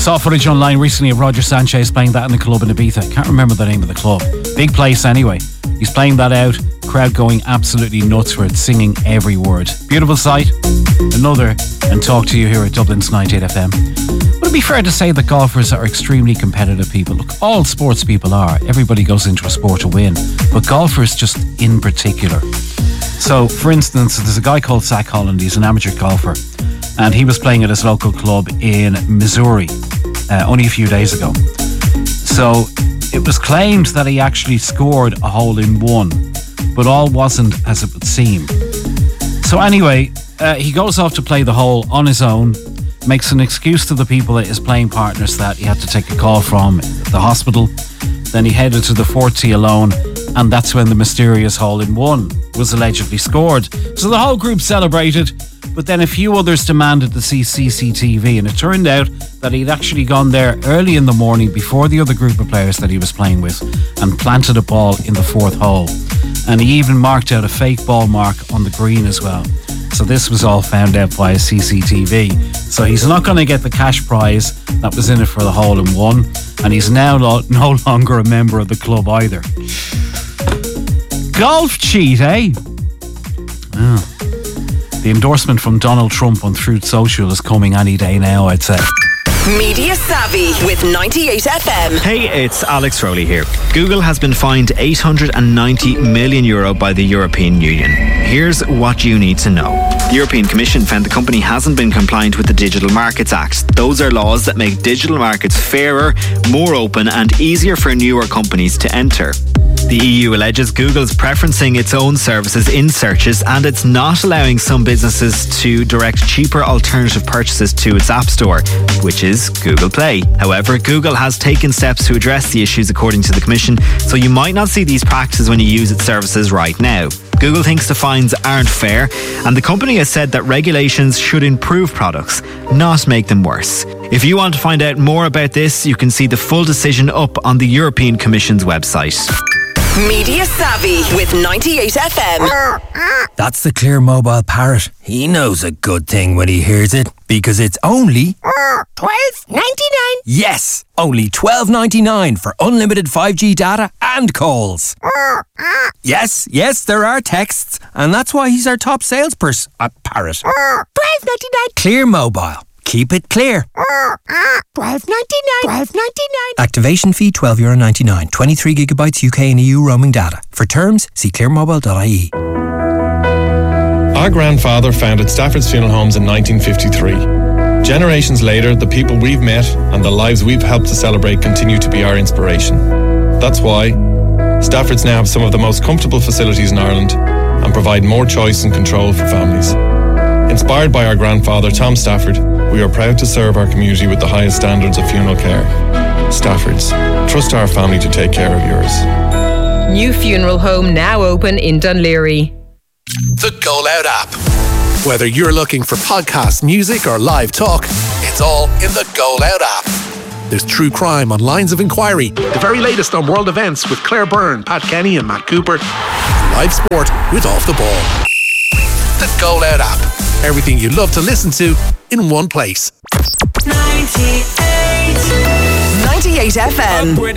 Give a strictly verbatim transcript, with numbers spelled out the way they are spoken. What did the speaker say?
Saw footage online recently of Roger Sanchez playing that in a club in Ibiza. Can't remember the name of the club. Big place anyway. He's playing that out. Crowd going absolutely nuts for it, singing every word. Beautiful sight. Another and talk to you here at Dublin's ninety-eight F M. Would it be fair to say that golfers are extremely competitive people? Look, all sports people are. Everybody goes into a sport to win. But golfers just in particular. So, for instance, there's a guy called Zach Holland. He's an amateur golfer. And he was playing at his local club in Missouri uh, only a few days ago. So it was claimed that he actually scored a hole in one, but all wasn't as it would seem. So anyway, uh, he goes off to play the hole on his own, makes an excuse to the people at his playing partners that he had to take a call from the hospital. Then he headed to the fourth tee alone, and that's when the mysterious hole in one was allegedly scored. So the whole group celebrated, but then a few others demanded to see C C T V, and it turned out that he'd actually gone there early in the morning before the other group of players that he was playing with and planted a ball in the fourth hole. And he even marked out a fake ball mark on the green as well. So this was all found out via C C T V. So he's not going to get the cash prize that was in it for the hole in one, and he's now lo- no longer a member of the club either. Golf cheat, eh? Oh. The endorsement from Donald Trump on Truth Social is coming any day now, I'd say. Media Savvy with ninety-eight F M. Hey, it's Alex Rowley here. Google has been fined eight hundred ninety million euro by the European Union. Here's what you need to know. The European Commission found the company hasn't been compliant with the Digital Markets Act. Those are laws that make digital markets fairer, more open and easier for newer companies to enter. The E U alleges Google's preferencing its own services in searches, and it's not allowing some businesses to direct cheaper alternative purchases to its App Store, which is Google Play. However, Google has taken steps to address the issues according to the Commission, so you might not see these practices when you use its services right now. Google thinks the fines aren't fair, and the company has said that regulations should improve products, not make them worse. If you want to find out more about this, you can see the full decision up on the European Commission's website. Media Savvy with ninety-eight F M. That's the Clear Mobile Parrot. He knows a good thing when he hears it, because it's only twelve ninety-nine. Yes, only twelve ninety-nine for unlimited five G data and calls. Yes, yes, there are texts, and that's why he's our top salesperson. A parrot. twelve ninety-nine. Clear Mobile. Keep it clear. twelve ninety-nine. twelve ninety-nine. Activation fee twelve euro ninety-nine. twenty-three gigabytes U K and E U roaming data. For terms, see clear mobile dot I E. Our grandfather founded Stafford's Funeral Homes in nineteen fifty-three. Generations later, the people we've met and the lives we've helped to celebrate continue to be our inspiration. That's why Stafford's now have some of the most comfortable facilities in Ireland and provide more choice and control for families. Inspired by our grandfather, Tom Stafford, we are proud to serve our community with the highest standards of funeral care. Stafford's. Trust our family to take care of yours. New funeral home now open in Dunleary. The Go Loud app. Whether you're looking for podcast, music or live talk, it's all in the Go Loud app. There's true crime on Lines of Inquiry, the very latest on world events with Claire Byrne, Pat Kenny and Matt Cooper, and live sport with Off the Ball. The Go Loud app. Everything you love to listen to in one place. ninety-eight F M.